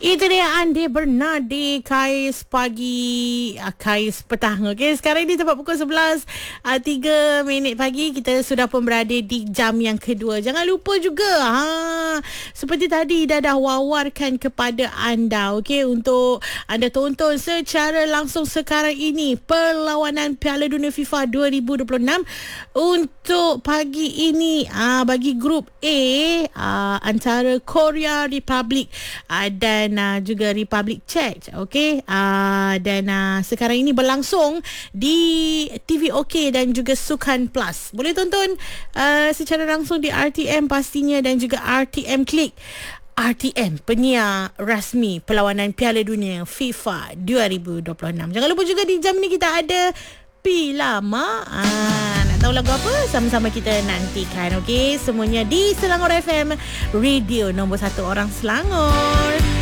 Itu dia Andi Bernardi, Kais Pagi, Kais Petang. Okey, sekarang ini tepat pukul 11, 3 minit pagi. Kita sudah pun berada di jam yang kedua. Jangan lupa juga, seperti tadi dah wawarkan kepada anda, okey, untuk anda tonton secara langsung sekarang ini perlawanan Piala Dunia FIFA 2026 untuk pagi ini, bagi grup A, antara Korea Republic dan juga Republic Czech, okey, dan sekarang ini berlangsung di TV OK dan juga Sukan Plus. Boleh tonton secara langsung di RTM pastinya, dan juga RTM Klik. RTM, penyiar rasmi perlawanan Piala Dunia FIFA 2026. Jangan lupa juga di jam ni kita ada Pilama. Nak tahu lagu apa? Sama-sama kita nantikan, okey? Semuanya di Selangor FM, radio nombor 1 orang Selangor.